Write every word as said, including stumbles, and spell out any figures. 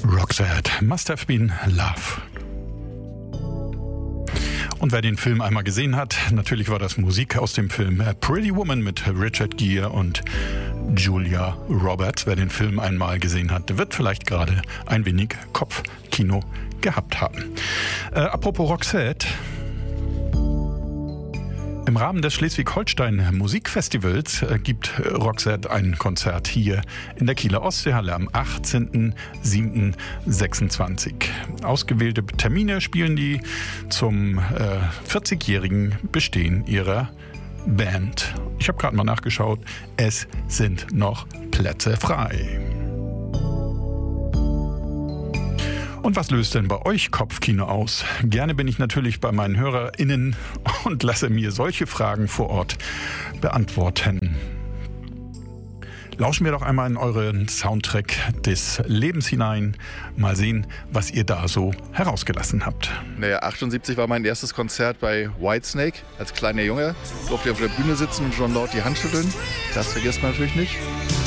Roxette, Must Have Been Love. Und wer den Film einmal gesehen hat, natürlich war das Musik aus dem Film Pretty Woman mit Richard Gere und Julia Roberts. Wer den Film einmal gesehen hat, wird vielleicht gerade ein wenig Kopfkino gehabt haben. Äh, apropos Roxette. Im Rahmen des Schleswig-Holstein Musikfestivals äh, gibt Roxette ein Konzert hier in der Kieler Ostseehalle am achtzehnten siebten sechsundzwanzig. Ausgewählte Termine spielen die zum äh, vierzigjährigen Bestehen ihrer Band. Ich habe gerade mal nachgeschaut, es sind noch Plätze frei. Und was löst denn bei euch Kopfkino aus? Gerne bin ich natürlich bei meinen HörerInnen und lasse mir solche Fragen vor Ort beantworten. Lauschen wir doch einmal in euren Soundtrack des Lebens hinein. Mal sehen, was ihr da so herausgelassen habt. Naja, achtundsiebzig war mein erstes Konzert bei Whitesnake. Als kleiner Junge durfte ich auf der Bühne sitzen und John Lord die Hand schütteln. Das vergisst man natürlich nicht.